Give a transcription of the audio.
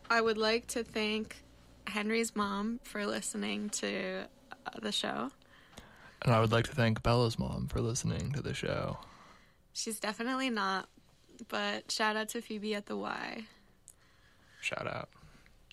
I would like to thank Henry's mom for listening to the show. And I would like to thank Bella's mom for listening to the show. She's definitely not, but shout out to Phoebe at the Y. Shout out.